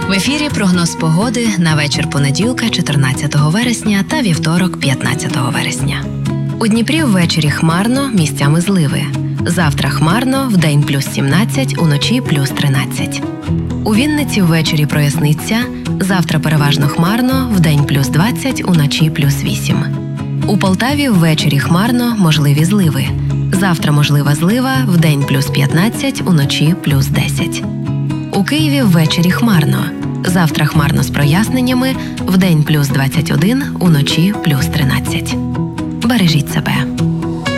В ефірі прогноз погоди на вечір понеділка 14 вересня та вівторок 15 вересня. У Дніпрі ввечері хмарно, місцями зливи. Завтра хмарно, вдень плюс 17, уночі плюс 13. У Вінниці ввечері проясниться, завтра переважно хмарно, вдень плюс 20, уночі плюс 8. У Полтаві ввечері хмарно, можливі зливи. Завтра можлива злива, вдень плюс 15, уночі плюс 10. У Києві ввечері хмарно. Завтра хмарно з проясненнями, вдень плюс 21, уночі плюс 13. Бережіть себе.